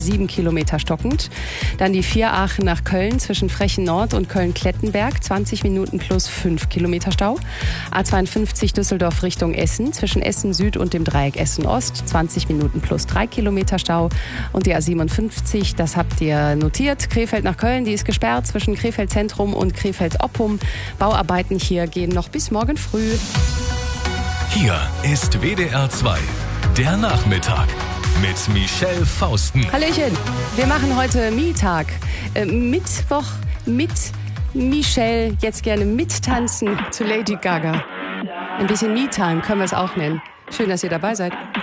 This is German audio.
7 Kilometer stockend. Dann die 4 Aachen nach Köln zwischen Frechen Nord und Köln-Klettenberg, 20 Minuten plus 5 Kilometer Stau. A52 Düsseldorf Richtung Essen zwischen Essen Süd und dem Dreieck Essen Ost, 20 Minuten plus 3 Kilometer Stau. Und die A57, das habt ihr notiert, Krefeld nach Köln, die ist gesperrt zwischen Krefeld Zentrum und Krefeld Oppum. Bauarbeiten hier gehen noch bis morgen früh. Hier ist WDR 2, der Nachmittag. Mit Michelle Fausten. Hallöchen, wir machen heute Me-Tag. Mittwoch mit Michelle, jetzt gerne mittanzen zu Lady Gaga. Ein bisschen Me-Time können wir es auch nennen. Schön, dass ihr dabei seid.